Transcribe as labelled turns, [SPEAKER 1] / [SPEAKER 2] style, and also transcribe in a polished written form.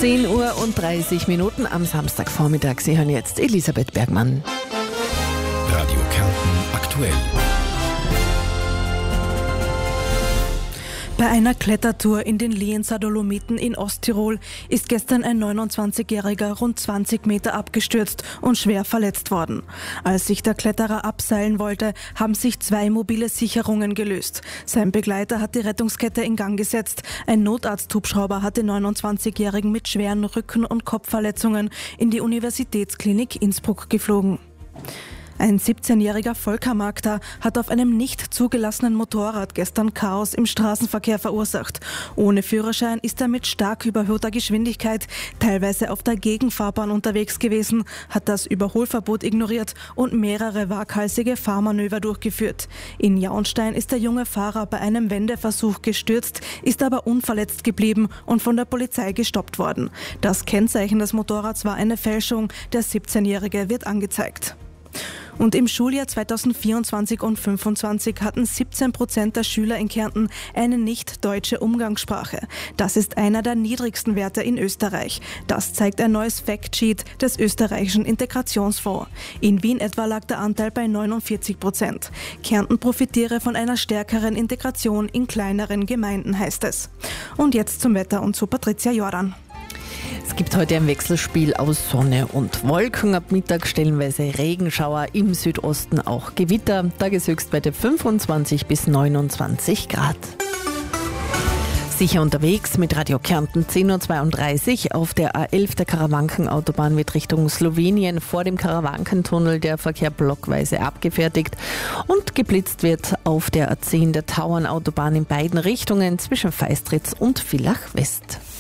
[SPEAKER 1] 10:30 Uhr am Samstagvormittag. Sie hören jetzt Elisabeth Bergmann.
[SPEAKER 2] Radio Kärnten aktuell.
[SPEAKER 3] Bei einer Klettertour in den Lienzer Dolomiten in Osttirol ist gestern ein 29-Jähriger rund 20 Meter abgestürzt und schwer verletzt worden. Als sich der Kletterer abseilen wollte, haben sich 2 mobile Sicherungen gelöst. Sein Begleiter hat die Rettungskette in Gang gesetzt. Ein Notarzthubschrauber hat den 29-Jährigen mit schweren Rücken- und Kopfverletzungen in die Universitätsklinik Innsbruck geflogen. Ein 17-jähriger Volker Magda hat auf einem nicht zugelassenen Motorrad gestern Chaos im Straßenverkehr verursacht. Ohne Führerschein ist er mit stark überhöhter Geschwindigkeit teilweise auf der Gegenfahrbahn unterwegs gewesen, hat das Überholverbot ignoriert und mehrere waghalsige Fahrmanöver durchgeführt. In Jaunstein ist der junge Fahrer bei einem Wendeversuch gestürzt, ist aber unverletzt geblieben und von der Polizei gestoppt worden. Das Kennzeichen des Motorrads war eine Fälschung. Der 17-Jährige wird angezeigt. Und im Schuljahr 2024 und 2025 hatten 17% der Schüler in Kärnten eine nicht-deutsche Umgangssprache. Das ist einer der niedrigsten Werte in Österreich. Das zeigt ein neues Factsheet des österreichischen Integrationsfonds. In Wien etwa lag der Anteil bei 49%. Kärnten profitiere von einer stärkeren Integration in kleineren Gemeinden, heißt es. Und jetzt zum Wetter und zu Patricia Jordan.
[SPEAKER 1] Es gibt heute ein Wechselspiel aus Sonne und Wolken. Ab Mittag stellenweise Regenschauer, im Südosten auch Gewitter. Tageshöchstwerte 25 bis 29 Grad. Sicher unterwegs mit Radio Kärnten 10:32 Uhr. Auf der A11 der Karawankenautobahn wird Richtung Slowenien vor dem Karawankentunnel der Verkehr blockweise abgefertigt und geblitzt wird auf der A10 der Tauernautobahn in beiden Richtungen zwischen Feistritz und Villach West.